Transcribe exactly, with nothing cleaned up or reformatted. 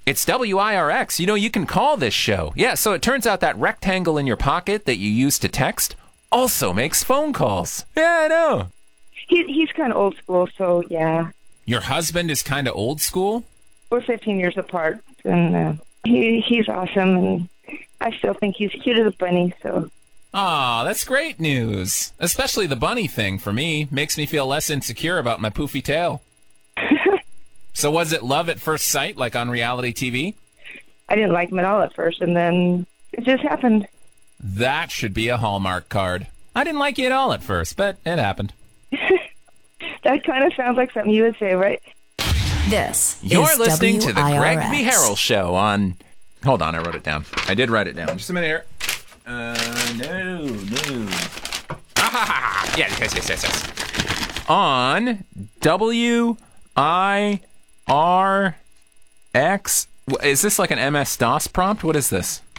It's W I R X. You know, you can call this show. Yeah, so it turns out that rectangle in your pocket that you use to text also makes phone calls. Yeah, I know. He, he's kind of old school, so yeah. Your husband is kind of old school? We're fifteen years apart, and uh, he he's awesome, and I still think he's cute as a bunny, so... Aw, that's great news. Especially the bunny thing, for me. Makes me feel less insecure about my poofy tail. So was it love at first sight, like on reality T V? I didn't like him at all at first, and then it just happened. That should be a Hallmark card. I didn't like you at all at first, but it happened. That kind of sounds like something you would say, right? This You're is listening to the W I R X. Greg V. Harrell Show on... Hold on, I wrote it down. I did write it down. Just a minute here. Uh, no, no. Ah, ha, ha, ha. Yes, yes, yes, yes, yes. On W I R X... Is this like an M S DOS prompt? What is this?